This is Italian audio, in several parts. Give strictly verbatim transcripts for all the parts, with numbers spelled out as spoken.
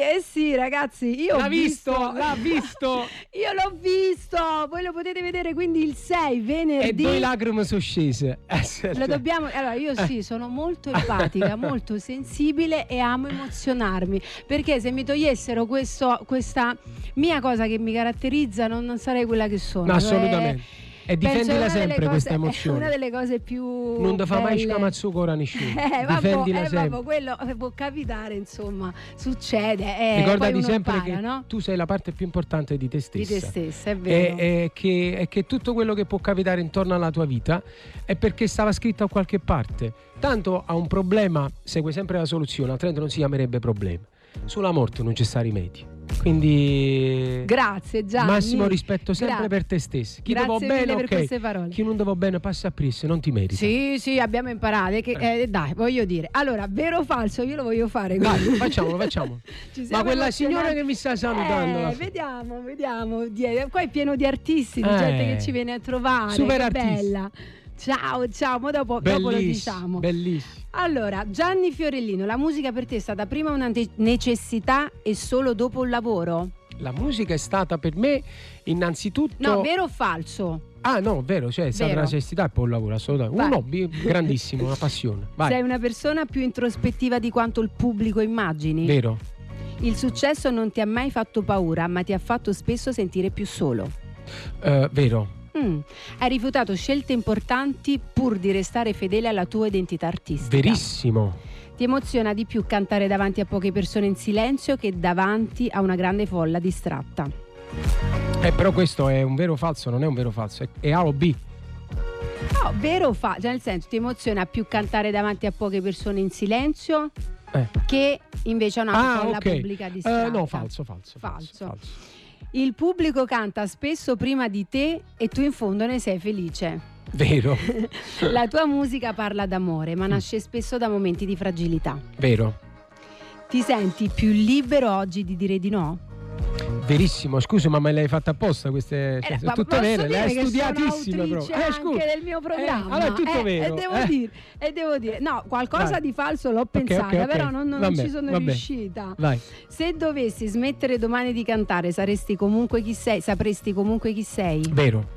eh sì, ragazzi, io l'ha ho visto, visto, l'ha visto. Io l'ho visto, voi lo potete vedere quindi il sei venerdì. E due lacrime sono scese. Eh, Lo dobbiamo. Allora, io sì, sono molto empatica, molto sensibile e amo emozionarmi. Perché se mi togliessero questo, questa mia cosa che mi caratterizza, non, non sarei quella che sono. No, assolutamente. E difendila sempre questa emozione. È una delle cose più non ti fa mai belle. scamazzo a nessuno. Eh, Difendila vabbè, sempre. vabbè, quello può capitare, insomma, succede. Eh, Ricordati poi uno sempre impara, che no? tu sei la parte più importante di te stessa. Di te stessa, è vero. E, e, che, e che tutto quello che può capitare intorno alla tua vita è perché stava scritto a qualche parte. Tanto a un problema segue sempre la soluzione, altrimenti non si chiamerebbe problema. Sulla morte non c'è sta rimedio. Quindi grazie Gianni, massimo rispetto sempre Gra- per te stesso. Chi grazie ti va bene, per ok. queste parole. Chi non ti va bene passa a pressa, non ti merita. Sì, sì, abbiamo imparato che, eh, dai, voglio dire. Allora, vero o falso, io lo voglio fare. Dai, quindi. facciamolo, facciamolo. Ma quella signora che mi sta salutando. Eh, vediamo, vediamo. Qua è pieno di artisti, di Eh. gente che ci viene a trovare. Super che artisti. bella. Ciao, ciao, ma dopo, dopo lo diciamo. Bellissimo. Allora, Gianni Fiorellino, la musica per te è stata prima una te- necessità e solo dopo un lavoro? La musica è stata per me innanzitutto. No, vero o falso? Ah no, vero, cioè è stata Vero. una necessità e poi un lavoro, assolutamente. Vai. Un hobby grandissimo, una passione. Vai. Sei una persona più introspettiva di quanto il pubblico immagini? Vero. Il successo non ti ha mai fatto paura, ma ti ha fatto spesso sentire più solo. Uh, vero. Mm. Hai rifiutato scelte importanti pur di restare fedele alla tua identità artistica. Verissimo. Ti emoziona di più cantare davanti a poche persone in silenzio che davanti a una grande folla distratta? Eh, però questo è un vero o falso, non è un vero o falso, è, è A o B. No, vero o falso? Cioè, nel senso, ti emoziona più cantare davanti a poche persone in silenzio Eh. che invece a una Ah, folla ok. pubblica distratta? Eh, no, falso, falso, falso, Falso. falso. Il pubblico canta spesso prima di te e tu in fondo ne sei felice. Vero. La tua musica parla d'amore, ma nasce spesso da momenti di fragilità. Vero. Ti senti più libero oggi di dire di no? Verissimo, scusa, ma me l'hai fatta apposta queste, cioè, Eh, sono ma tutte posso vere, le hai dire che studiatissime sono proprio. autrice Eh, scusa. anche del mio programma. Eh, allora è tutto Eh, vero. E devo, eh. dire, e devo dire, no, qualcosa Vai. di falso l'ho Ok, pensata, ok, ok. però non, non Vabbè, ci sono vabbè. riuscita. Vai. Se dovessi smettere domani di cantare, saresti comunque chi sei, sapresti comunque chi sei? Vero,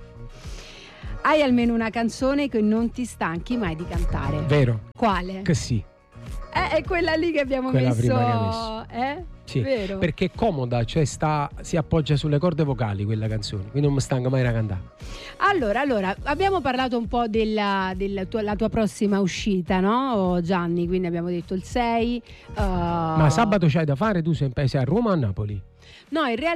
Hai almeno una canzone che non ti stanchi mai di cantare? vero. Quale? Che sì. Eh, è quella lì che abbiamo Quella messo. prima che hai messo. Eh? Sì, Vero? perché è comoda, cioè sta, si appoggia sulle corde vocali quella canzone, quindi non mi stanca mai da cantare. Allora, allora, abbiamo parlato un po' della, della tua, la tua prossima uscita, no Gianni? Quindi abbiamo detto il sei. uh, Ma sabato c'hai da fare, tu sei in paese a Roma o a Napoli? No, in realtà